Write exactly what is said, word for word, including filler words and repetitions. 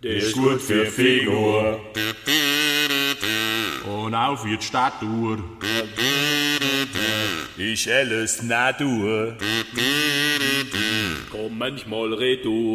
Der ist gut für die Figur und auch für die Statur. Ist alles Natur, Komm manchmal retour.